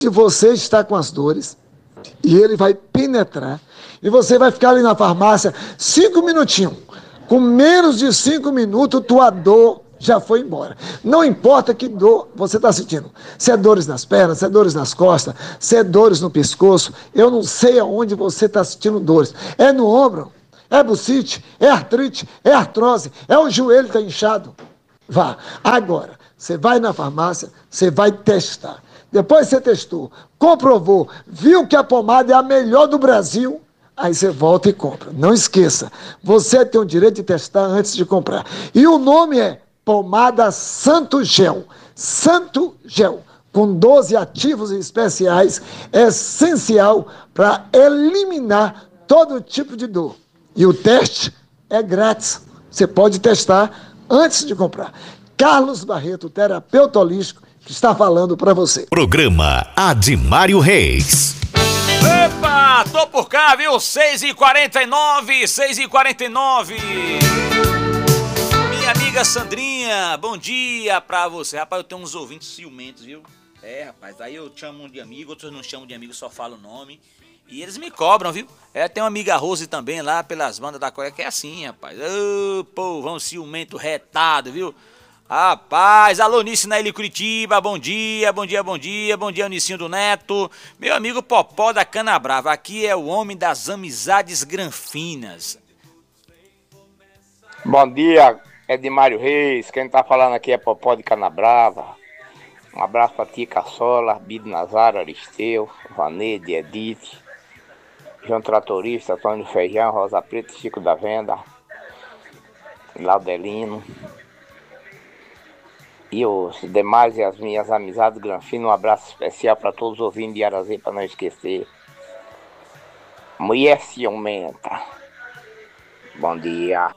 Se você está com as dores, e ele vai penetrar, e você vai ficar ali na farmácia 5 minutinhos. Com menos de 5 minutos, tua dor já foi embora. Não importa que dor você está sentindo. Se é dores nas pernas, se é dores nas costas, se é dores no pescoço, eu não sei aonde você está sentindo dores. É no ombro, é bucite, é artrite, é artrose, é o joelho que está inchado. Vá. Agora, você vai na farmácia, você vai testar. Depois você testou, comprovou, viu que a pomada é a melhor do Brasil, aí você volta e compra. Não esqueça, você tem o direito de testar antes de comprar. E o nome é Pomada Santo Gel. Santo Gel, com 12 ativos especiais, é essencial para eliminar todo tipo de dor. E o teste é grátis. Você pode testar antes de comprar. Carlos Barreto, terapeuta holístico, que está falando para você. Programa Admário Reis. Epa, tô por cá, viu? 6h49, 6h49. Minha amiga Sandrinha, bom dia pra você. Rapaz, eu tenho uns ouvintes ciumentos, viu? É, rapaz, aí eu chamo um de amigo, outros não chamam de amigo, só falo o nome. E eles me cobram, viu? Tem uma amiga Rose também lá pelas bandas da Coreia que é assim, rapaz. Ô, povão ciumento retado, viu? Rapaz, alô Nice na Ilha Curitiba, bom dia, bom dia, bom dia, bom dia Nicinho do Neto. Meu amigo Popó da Canabrava, aqui é o homem das amizades granfinas. Bom dia, Edmário Reis, quem tá falando aqui é Popó de Canabrava. Um abraço pra tia Caçola, Bido Nazaro, Aristeu, Vaneide, Edith, João Tratorista, Antônio Feijão, Rosa Preta, Chico da Venda, Laudelino. E os demais e as minhas amizades granfinas, um abraço especial para todos os ouvintes de Arazê, para não esquecer. Mulher ciumenta. Bom dia.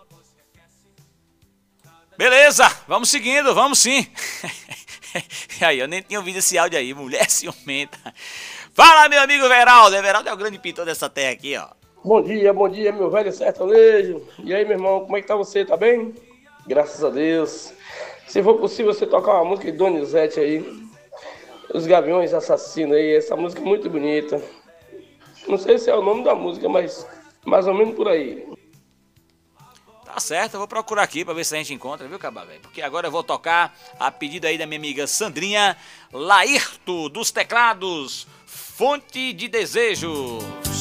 Beleza, vamos seguindo, vamos sim. Aí, eu nem tinha ouvido esse áudio aí, mulher ciumenta. Fala, meu amigo Veraldo. Veraldo é o grande pintor dessa terra aqui, ó. Bom dia, meu velho sertanejo. E aí, meu irmão, como é que tá você? Tá bem? Graças a Deus. Se for possível, você tocar uma música de Donizete aí. Os Gaviões Assassinos aí. Essa música é muito bonita. Não sei se é o nome da música, mas mais ou menos por aí. Tá certo, eu vou procurar aqui pra ver se a gente encontra, viu, Cabá, velho? Porque agora eu vou tocar a pedido aí da minha amiga Sandrinha Lairto, dos teclados Fonte de Desejo.